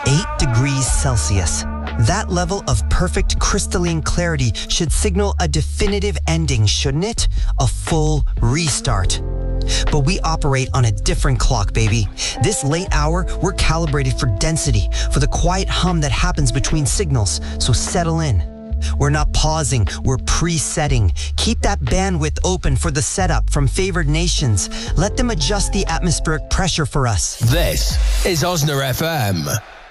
8 degrees Celsius. That level of perfect crystalline clarity should signal a definitive ending, shouldn't it? A full restart. But we operate on a different clock, baby. This late hour, we're calibrated for density, for the quiet hum that happens between signals, so settle in. We're not pausing, we're presetting. Keep that bandwidth open for the setup from favored nations. Let them adjust the atmospheric pressure for us. This is Osna FM.